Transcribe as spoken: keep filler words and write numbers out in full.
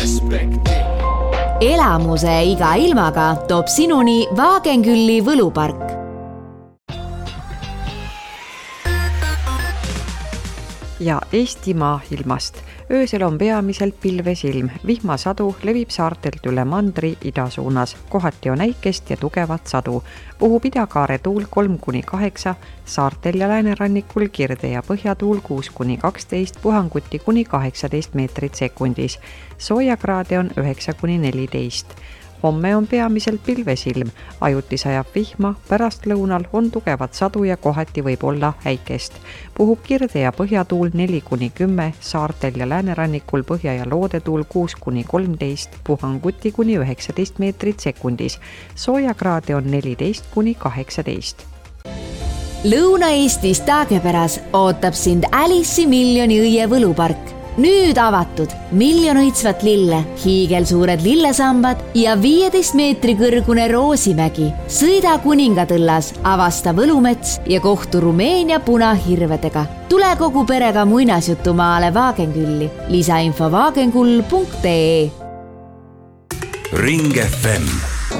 respekti. Elamuse iga ilmaga toob sinuni Vaagenkülli võlupark. Ja Eestimaa ilmast. Öösel on peamiselt pilvesilm. Vihmasadu levib saartelt üle mandri idasuunas. Kohati on äikest ja tugevat sadu. Puhub idakaare tuul kolm kuni kaheksa, saartel ja läänerannikul kirde ja põhjatuul kuus kuni kaksteist, puhanguti kuni kaheksateist meetrit sekundis. Soojakraade on üheksa kuni neliteist. Homme on peamiselt pilvesilm, ajuti sajab vihma, pärast lõunal on tugevat sadu ja kohati võib olla äikest. Puhub kirde ja põhjatuul neli kuni kümme, saartel ja läänerannikul põhja- ja loodetuul kuus kuni kolmteist, puhanguti kuni üheksateist meetrit sekundis. Soojakraade on neliteist kuni kaheksateist. Lõuna-Eestis Taagepäras ootab sind Alice'i miljoni õie võlupark. Nüüd avatud miljon õitsvat lille, hiigelsuured lillesambad ja viieteist meetri kõrgune Roosimägi. Sõida Kuningatõllas, avasta Võlumets ja kohtu Rumeenia punahirvedega. Tule kogu perega muinasjutumaale Vaagenkülli. Lisainfo vaagenkull punkt ee. Ring F M